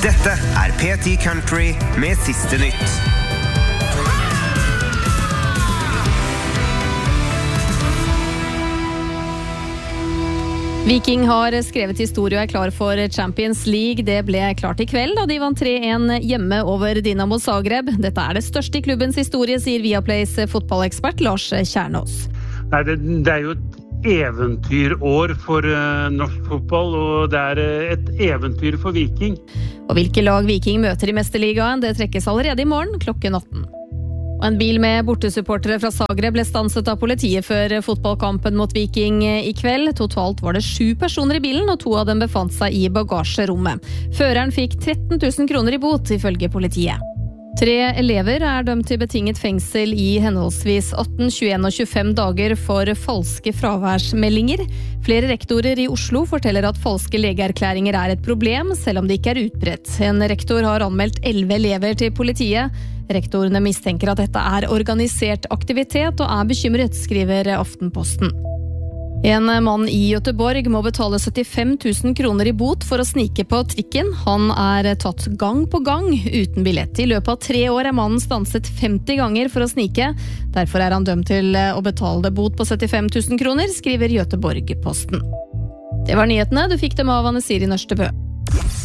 Dette P10 Country med siste nytt. Viking har skrevet historie og klar for Champions League. Det ble klart I kveld da de vant 3-1 hjemme over Dinamo Zagreb. Dette det største I klubbens historie, sier Viaplays fotballekspert Lars Kjernås. Nei, det jo et eventyrår for norsk fotball, og det et eventyr for Viking. Og hvilke lag Viking møter I Mesterligaen, det trekkes allerede I morgen klokken 18. Og en bil med bortesupportere fra Zagreb ble stanset av politiet før fotballkampen mot Viking I kveld. Totalt var det 7 personer I bilen, og 2 av dem befant seg I bagasjerommet. Føreren fikk 13 000 kroner I bot, ifølge politiet. 3 elever dømt til betinget fengsel I henholdsvis 18, 21 og 25 dager for falske fraværsmeldinger. Flere rektorer I Oslo forteller at falske legeerklæringer et problem, selv om det ikke utbredt. En rektor har anmeldt 11 elever til politiet. Rektorene mistenker at dette organisert aktivitet og bekymret, skriver Aftenposten. En mann I Göteborg må betale 75 000 kroner I bot for å snike på trikken. Han tatt gang på gang uten billett. I løpet av 3 år mannen stanset 50 ganger for å snike. Derfor han dømt til å betale bot på 75 000 kroner, skriver Göteborg-Posten. Det var nyhetene. Du fikk dem av Anne Siri Nørstebø.